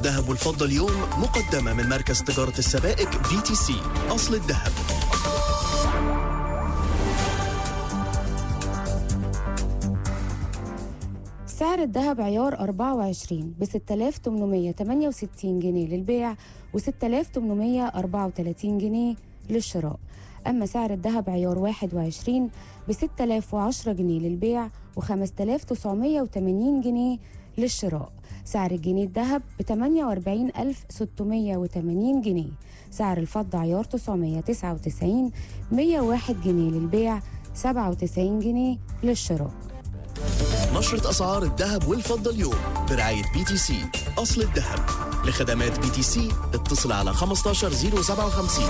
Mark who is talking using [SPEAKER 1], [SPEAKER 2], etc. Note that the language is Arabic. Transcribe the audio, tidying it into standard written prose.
[SPEAKER 1] الذهب والفضة اليوم مقدمة من مركز تجارة السبائك BTC أصل الذهب.
[SPEAKER 2] سعر الذهب عيار 24 ب 6868 جنيه للبيع و 6834 جنيه للشراء. أما سعر الذهب عيار 21 ب 6010 جنيه للبيع و 5980 جنيه للشراء. سعر الجنيه الذهب ب 48680 جنيه. سعر الفضة عيار 999 101 جنيه للبيع 97 جنيه للشراء.
[SPEAKER 1] نشرة أسعار الذهب والفضة اليوم برعاية BTC أصل الذهب. لخدمات BTC اتصل على 15057.